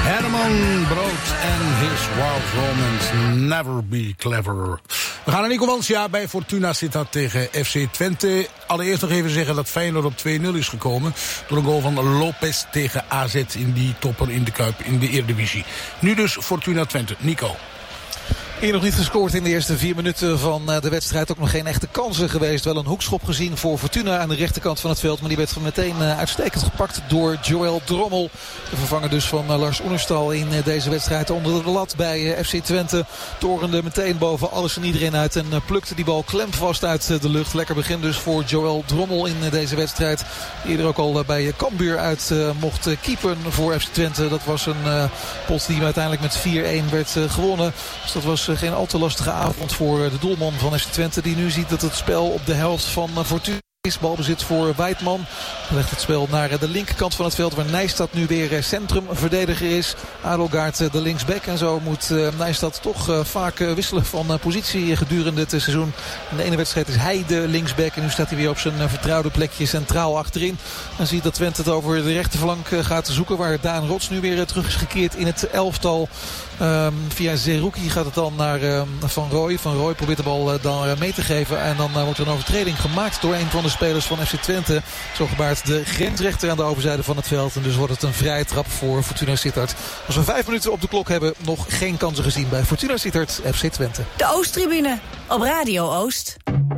Herman Brood en his wild romance Never Be Clever. We gaan naar Nico Wansja bij Fortuna Sittard tegen FC Twente. Allereerst nog even zeggen dat Feyenoord op 2-0 is gekomen door een goal van Lopez tegen AZ in die topper in de Kuip in de Eredivisie. Nu dus Fortuna Twente. Nico. Hier nog niet gescoord in de eerste 4 minuten van de wedstrijd. Ook nog geen echte kansen geweest. Wel een hoekschop gezien voor Fortuna aan de rechterkant van het veld. Maar die werd meteen uitstekend gepakt door Joël Drommel. De vervanger dus van Lars Oenerstal in deze wedstrijd. Onder de lat bij FC Twente. Torende meteen boven alles en iedereen uit. En plukte die bal klemvast uit de lucht. Lekker begin dus voor Joël Drommel in deze wedstrijd. Eerder ook al bij Cambuur uit mocht keepen voor FC Twente. Dat was een pot die uiteindelijk met 4-1 werd gewonnen. Dus dat was geen al te lastige avond voor de doelman van FC Twente. Die nu ziet dat het spel op de helft van Fortuna is. Balbezit voor Weidman. Legt het spel naar de linkerkant van het veld. Waar Nijstad nu weer centrumverdediger is. Adelgaard de linksback. En zo moet Nijstad toch vaak wisselen van positie gedurende het seizoen. In de ene wedstrijd is hij de linksback. En nu staat hij weer op zijn vertrouwde plekje centraal achterin. Dan ziet dat Twente het over de rechterflank gaat zoeken. Waar Daan Rots nu weer terug is gekeerd in het elftal. Via Zerouki gaat het dan naar Van Rooij. Van Rooij probeert de bal dan mee te geven. En dan wordt er een overtreding gemaakt door een van de spelers van FC Twente. Zo gebaart de grensrechter aan de overzijde van het veld. En dus wordt het een vrije trap voor Fortuna Sittard. Als we 5 minuten op de klok hebben, nog geen kansen gezien bij Fortuna Sittard FC Twente. De Oosttribune op Radio Oost.